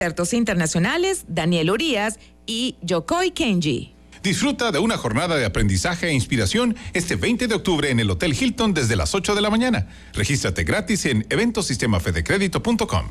Expertos internacionales Daniel Urías y Yokoi Kenji. Disfruta de una jornada de aprendizaje e inspiración este 20 de octubre en el Hotel Hilton desde las 8 de la mañana. Regístrate gratis en eventosistemafedecredito.com.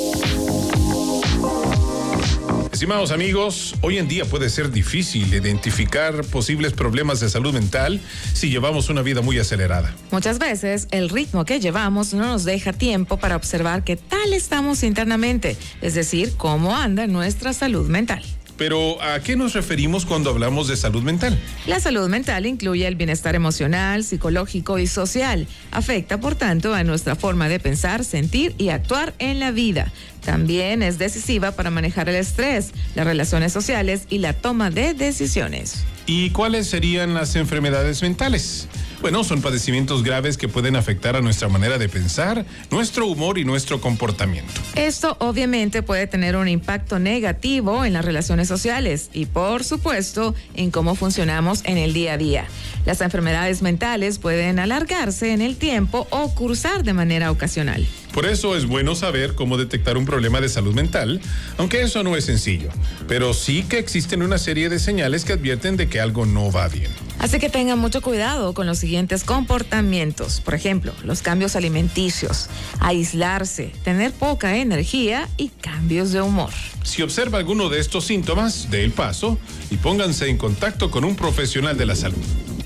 Estimados amigos, hoy en día puede ser difícil identificar posibles problemas de salud mental si llevamos una vida muy acelerada. Muchas veces el ritmo que llevamos no nos deja tiempo para observar qué tal estamos internamente, es decir, cómo anda nuestra salud mental. Pero, ¿a qué nos referimos cuando hablamos de salud mental? La salud mental incluye el bienestar emocional, psicológico y social. Afecta, por tanto, a nuestra forma de pensar, sentir y actuar en la vida. También es decisiva para manejar el estrés, las relaciones sociales y la toma de decisiones. ¿Y cuáles serían las enfermedades mentales? Bueno, son padecimientos graves que pueden afectar a nuestra manera de pensar, nuestro humor y nuestro comportamiento. Esto obviamente puede tener un impacto negativo en las relaciones sociales y, por supuesto, en cómo funcionamos en el día a día. Las enfermedades mentales pueden alargarse en el tiempo o cursar de manera ocasional. Por eso es bueno saber cómo detectar un problema de salud mental, aunque eso no es sencillo. Pero sí que existen una serie de señales que advierten de que algo no va bien. Así que tengan mucho cuidado con los siguientes comportamientos. Por ejemplo, los cambios alimenticios, aislarse, tener poca energía y cambios de humor. Si observa alguno de estos síntomas, dé el paso y pónganse en contacto con un profesional de la salud.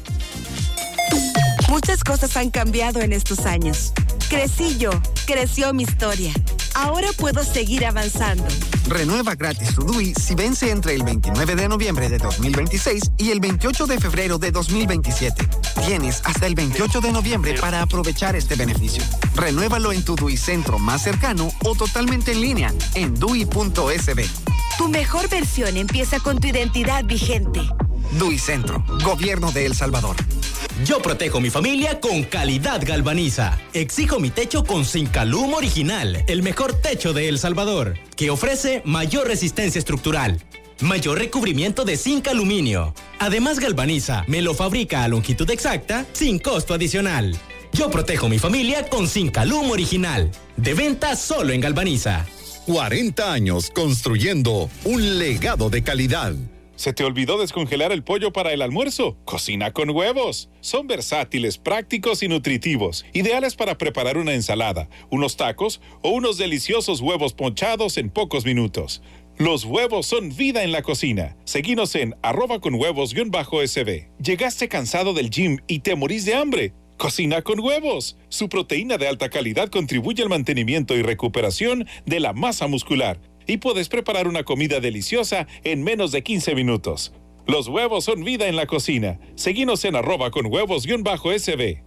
Muchas cosas han cambiado en estos años. Crecí yo, creció mi historia. Ahora puedo seguir avanzando. Renueva gratis tu DUI si vence entre el 29 de noviembre de 2026 y el 28 de febrero de 2027. Tienes hasta el 28 de noviembre para aprovechar este beneficio. Renuévalo en tu DUI centro más cercano o totalmente en línea en DUI.sb. Tu mejor versión empieza con tu identidad vigente. DUI Centro, Gobierno de El Salvador. Yo protejo mi familia con Calidad Galvaniza. Exijo mi techo con Zincalum Original, el mejor techo de El Salvador, que ofrece mayor resistencia estructural, mayor recubrimiento de zinc aluminio. Además, Galvaniza me lo fabrica a longitud exacta sin costo adicional. Yo protejo mi familia con Zincalum Original. De venta solo en Galvaniza. 40 años construyendo un legado de calidad. ¿Se te olvidó descongelar el pollo para el almuerzo? Cocina con huevos. Son versátiles, prácticos y nutritivos. Ideales para preparar una ensalada, unos tacos o unos deliciosos huevos ponchados en pocos minutos. Los huevos son vida en la cocina. Seguinos en @conhuevos_sb. ¿Llegaste cansado del gym y te morís de hambre? Cocina con huevos. Su proteína de alta calidad contribuye al mantenimiento y recuperación de la masa muscular. Y puedes preparar una comida deliciosa en menos de 15 minutos. Los huevos son vida en la cocina. Seguinos en @conhuevos_sb.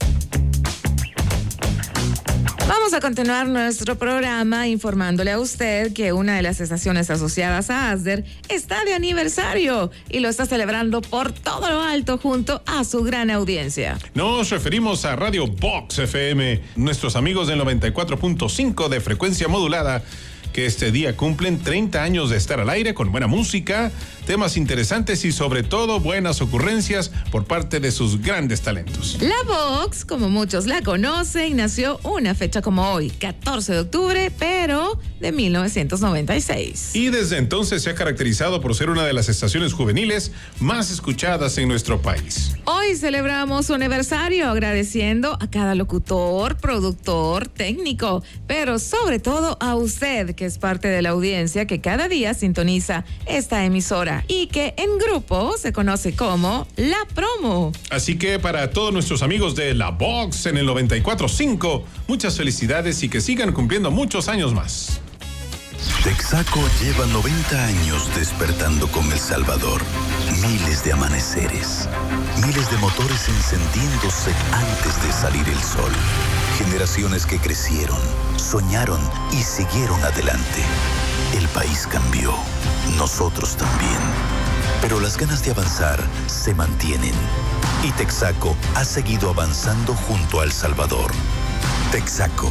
Vamos a continuar nuestro programa informándole a usted que una de las estaciones asociadas a ASDER está de aniversario y lo está celebrando por todo lo alto junto a su gran audiencia. Nos referimos a Radio Box FM, nuestros amigos del 94.5 de frecuencia modulada, que este día cumplen 30 años de estar al aire con buena música, temas interesantes y sobre todo buenas ocurrencias por parte de sus grandes talentos. La Vox, como muchos la conocen, nació una fecha como hoy, 14 de octubre, pero de 1996. Y desde entonces se ha caracterizado por ser una de las estaciones juveniles más escuchadas en nuestro país. Hoy celebramos su aniversario agradeciendo a cada locutor, productor, técnico, pero sobre todo a usted, que es parte de la audiencia que cada día sintoniza esta emisora y que en grupo se conoce como La Promo. Así que para todos nuestros amigos de La Vox en el 94.5, muchas felicidades y que sigan cumpliendo muchos años más. Texaco lleva 90 años despertando con El Salvador. Miles de amaneceres, miles de motores encendiéndose antes de salir el sol. Generaciones que crecieron, soñaron y siguieron adelante. El país cambió, nosotros también. Pero las ganas de avanzar se mantienen. Y Texaco ha seguido avanzando junto a El Salvador. Texaco,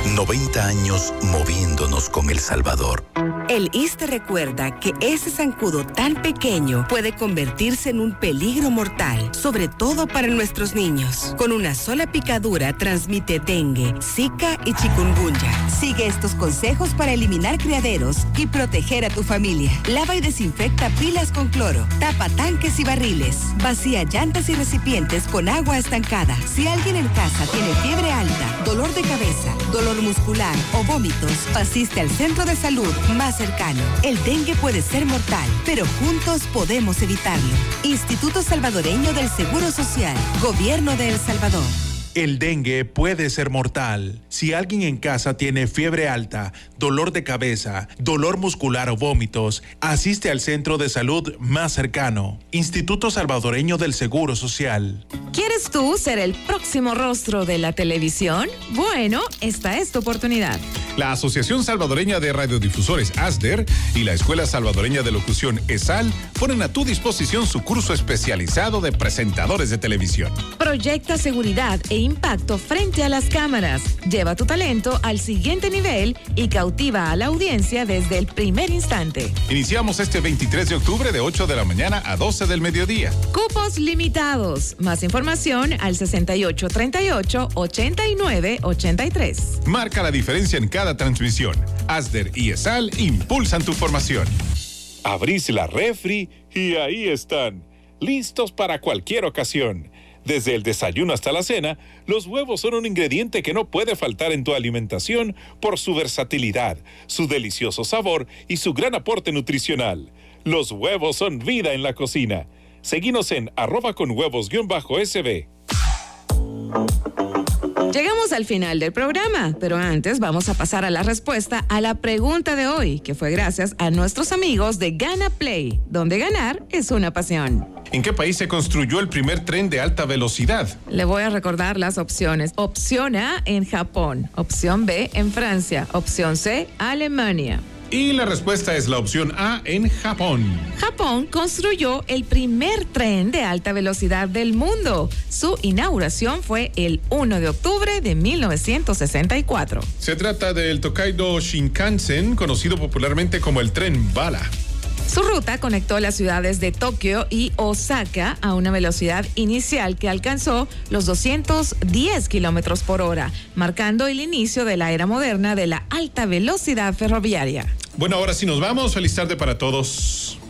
90 años moviéndonos con El Salvador. El ISSSTE recuerda que ese zancudo tan pequeño puede convertirse en un peligro mortal, sobre todo para nuestros niños. Con una sola picadura transmite dengue, zika y chikungunya. Sigue estos consejos para eliminar criaderos y proteger a tu familia. Lava y desinfecta pilas con cloro, tapa tanques y barriles, vacía llantas y recipientes con agua estancada. Si alguien en casa tiene fiebre alta, dolor de cabeza, dolor muscular o vómitos, asiste al centro de salud más cercano. El dengue puede ser mortal, pero juntos podemos evitarlo. Instituto Salvadoreño del Seguro Social, Gobierno de El Salvador. El dengue puede ser mortal. Si alguien en casa tiene fiebre alta, dolor de cabeza, dolor muscular o vómitos, asiste al centro de salud más cercano. Instituto Salvadoreño del Seguro Social. ¿Quieres tú ser el próximo rostro de la televisión? Bueno, esta es tu oportunidad. La Asociación Salvadoreña de Radiodifusores, ASDER, y la Escuela Salvadoreña de Locución, ESAL, ponen a tu disposición su curso especializado de presentadores de televisión. Proyecta seguridad e impacto frente a las cámaras. Lleva tu talento al siguiente nivel y cautiva a la audiencia desde el primer instante. Iniciamos este 23 de octubre de 8 de la mañana a 12 del mediodía. Cupos limitados. Más información al 6838-8983. Marca la diferencia en cada transmisión. ASDER y ESAL impulsan tu formación. Abrís la refri y ahí están, listos para cualquier ocasión. Desde el desayuno hasta la cena, los huevos son un ingrediente que no puede faltar en tu alimentación por su versatilidad, su delicioso sabor y su gran aporte nutricional. Los huevos son vida en la cocina. Seguinos en @conhuevos_SB. Llegamos al final del programa, pero antes vamos a pasar a la respuesta a la pregunta de hoy, que fue gracias a nuestros amigos de Gana Play, donde ganar es una pasión. ¿En qué país se construyó el primer tren de alta velocidad? Le voy a recordar las opciones. Opción A, en Japón. Opción B, en Francia. Opción C, Alemania. Y la respuesta es la opción A, en Japón. Japón construyó el primer tren de alta velocidad del mundo. Su inauguración fue el 1 de octubre de 1964. Se trata del Tokaido Shinkansen, conocido popularmente como el tren bala. Su ruta conectó las ciudades de Tokio y Osaka a una velocidad inicial que alcanzó los 210 kilómetros por hora, marcando el inicio de la era moderna de la alta velocidad ferroviaria. Bueno, ahora sí nos vamos. Feliz tarde para todos.